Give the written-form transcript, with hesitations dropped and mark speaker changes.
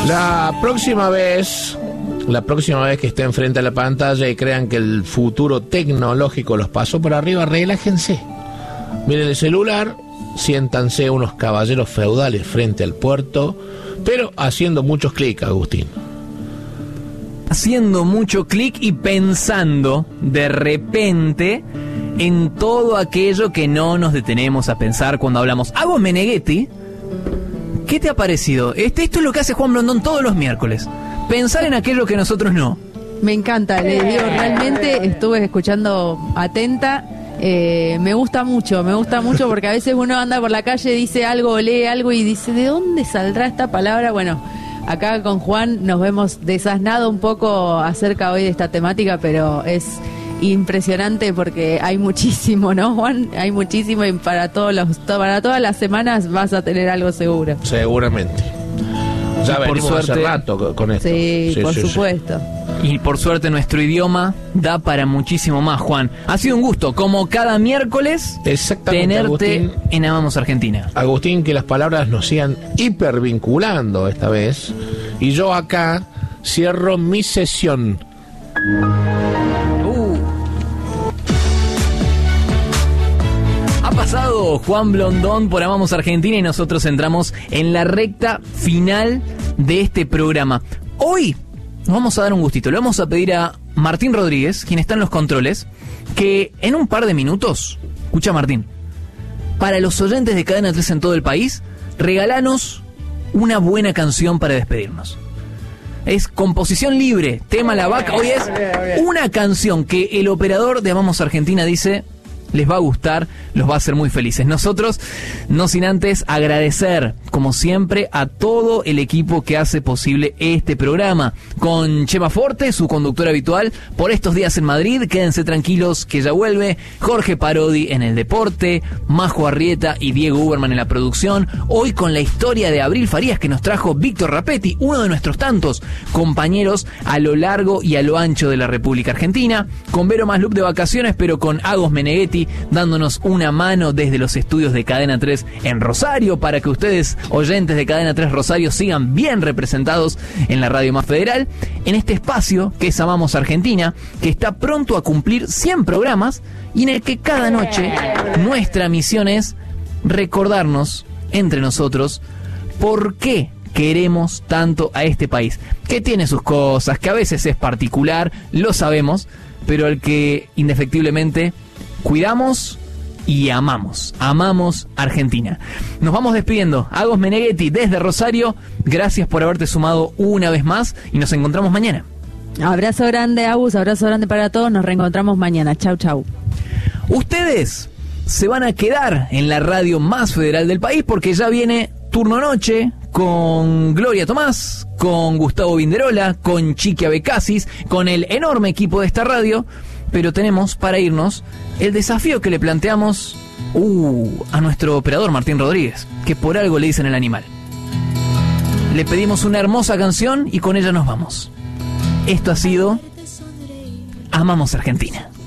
Speaker 1: La próxima vez que estén frente a la pantalla y crean que el futuro tecnológico los pasó por arriba, relájense. Miren el celular, siéntanse unos caballeros feudales frente al puerto, pero haciendo muchos clics, Agustín.
Speaker 2: Haciendo mucho clic y pensando de repente en todo aquello que no nos detenemos a pensar cuando hablamos. Agos Meneghetti, ¿qué te ha parecido? Esto es lo que hace Juan Blondón todos los miércoles. Pensar en aquello que nosotros no.
Speaker 3: Me encanta, les digo, realmente estuve escuchando atenta. Me gusta mucho porque a veces uno anda por la calle, dice algo, lee algo y dice, ¿de dónde saldrá esta palabra? Bueno, acá con Juan nos vemos desasnado un poco acerca hoy de esta temática, pero es impresionante porque hay muchísimo, ¿no, Juan? Hay muchísimo y para todas las semanas vas a tener algo seguro.
Speaker 1: Seguramente. Ya venimos hace rato con esto.
Speaker 3: Sí, por supuesto.
Speaker 2: Y por suerte nuestro idioma da para muchísimo más, Juan. Ha sido un gusto, como cada miércoles, tenerte Agustín, en Amamos Argentina.
Speaker 1: Agustín, que las palabras nos sigan hipervinculando esta vez. Y yo acá cierro mi sesión.
Speaker 2: Ha pasado Juan Blondón por Amamos Argentina y nosotros entramos en la recta final de este programa. Hoy nos vamos a dar un gustito. Le vamos a pedir a Martín Rodríguez, quien está en los controles, que en un par de minutos, escucha Martín, para los oyentes de Cadena 3 en todo el país, regalanos una buena canción para despedirnos. Es composición libre, tema La Vaca. Hoy es una canción que el operador de Amamos Argentina dice les va a gustar, los va a hacer muy felices. Nosotros, no sin antes agradecer, como siempre, a todo el equipo que hace posible este programa. Con Chema Forte, su conductor habitual, por estos días en Madrid, quédense tranquilos que ya vuelve. Jorge Parodi en el deporte, Majo Arrieta y Diego Uberman en la producción. Hoy con la historia de Abril Farías que nos trajo Víctor Rapetti, uno de nuestros tantos compañeros a lo largo y a lo ancho de la República Argentina. Con Vero Maslup de vacaciones, pero con Agos Meneghetti dándonos una mano desde los estudios de Cadena 3 en Rosario, para que ustedes, oyentes de Cadena 3 Rosario, sigan bien representados en la radio más federal, en este espacio que es Amamos Argentina, que está pronto a cumplir 100 programas y en el que cada noche nuestra misión es recordarnos entre nosotros por qué queremos tanto a este país, que tiene sus cosas, que a veces es particular, lo sabemos, pero al que indefectiblemente cuidamos y amamos Argentina. Nos vamos despidiendo. Agos Meneghetti desde Rosario, gracias por haberte sumado una vez más y nos encontramos mañana.
Speaker 3: Abrazo grande, Agus, abrazo grande para todos, nos reencontramos mañana. Chau, chau.
Speaker 2: Ustedes se van a quedar en la radio más federal del país porque ya viene Turno Noche con Gloria Tomás, con Gustavo Vinderola, con Chiqui Abecasis, con el enorme equipo de esta radio. Pero tenemos para irnos el desafío que le planteamos a nuestro operador Martín Rodríguez, que por algo le dicen el animal. Le pedimos una hermosa canción y con ella nos vamos. Esto ha sido Amamos Argentina.